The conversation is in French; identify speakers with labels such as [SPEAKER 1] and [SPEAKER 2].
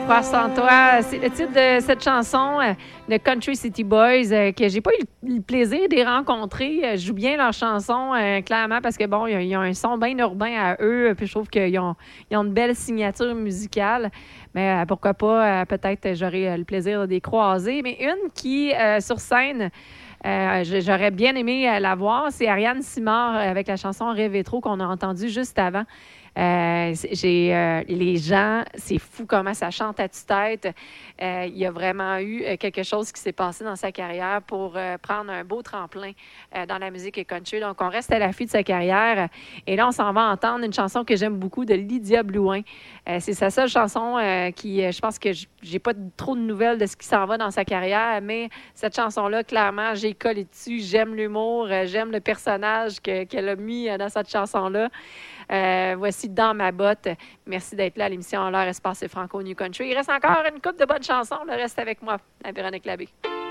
[SPEAKER 1] Croire en toi, c'est le titre de cette chanson, de Country City Boys, que j'ai pas eu le plaisir de les rencontrer. Je joue bien leurs chansons, clairement, parce que bon, ils ont un son bien urbain à eux, puis je trouve qu'ils ont une belle signature musicale. Mais pourquoi pas, peut-être j'aurai le plaisir de les croiser. Mais une qui, sur scène, j'aurais bien aimé la voir, c'est Ariane Simard avec la chanson Rêver trop qu'on a entendue juste avant. Les gens, c'est fou comment ça chante à tue-tête. Il y a vraiment eu quelque chose qui s'est passé dans sa carrière pour prendre un beau tremplin dans la musique country. Donc, on reste à l'affût de sa carrière. Et là, on s'en va entendre une chanson que j'aime beaucoup de Lydia Blouin. C'est sa seule chanson je pense que j'ai pas trop de nouvelles de ce qui s'en va dans sa carrière, mais cette chanson-là, clairement, j'ai collé dessus. J'aime l'humour, j'aime le personnage qu'elle a mis dans cette chanson-là. Voici Dans ma botte. Merci d'être là à l'émission L'heure Espace et Franco New Country. Il reste encore une couple de bonnes chansons. Le reste avec moi, à Véronique Labbé.